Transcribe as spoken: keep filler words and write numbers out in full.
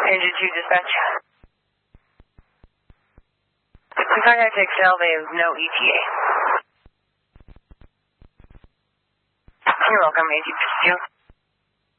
Engine two dispatch. Contact X L, they have no E T A. You're welcome, Agent fifty-two.